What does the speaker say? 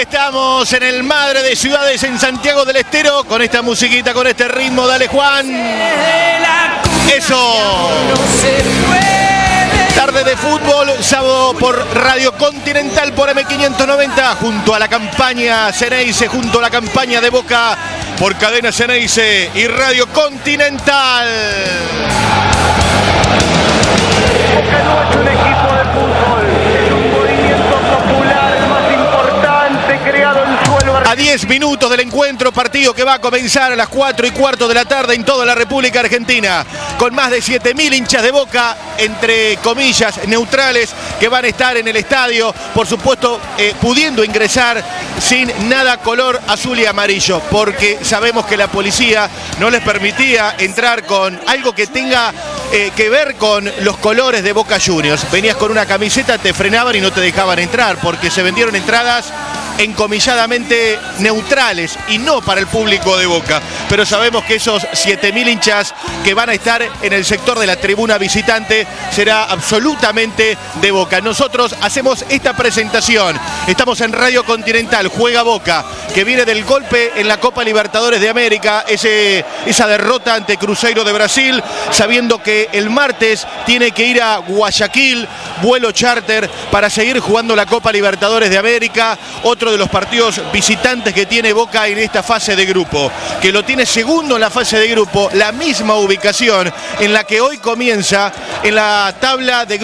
Estamos en el Madre de Ciudades en Santiago del Estero con esta musiquita, con este ritmo. Dale, Juan. Eso. Tarde de fútbol, sábado por Radio Continental por M590, junto a la campaña Ceneice, junto a la campaña de Boca por Cadena Ceneice y Radio Continental. Boca no es un equipo de fútbol, es un movimiento popular más importante creado en suelo. A 10 minutos del encuentro, partido que va a comenzar a las 4:15 de la tarde en toda la República Argentina, con más de 7.000 hinchas de Boca, entre comillas, neutrales, que van a estar en el estadio, por supuesto, pudiendo ingresar sin nada color azul y amarillo, porque sabemos que la policía no les permitía entrar con algo que tenga que ver con los colores de Boca Juniors. Venías con una camiseta, te frenaban y no te dejaban entrar, porque se vendieron entradas encomilladamente neutrales y no para el público de Boca. Pero sabemos que esos 7.000 hinchas que van a estar en el sector de la tribuna visitante será absolutamente de Boca. Nosotros hacemos esta presentación. Estamos en Radio Continental, juega Boca, que viene del golpe en la Copa Libertadores de América, esa derrota ante Cruzeiro de Brasil, sabiendo que el martes tiene que ir a Guayaquil, vuelo charter, para seguir jugando la Copa Libertadores de América, otro de los partidos visitantes que tiene Boca en esta fase de grupo, que lo tiene segundo en la fase de grupo, la misma ubicación en la que hoy comienza en la tabla de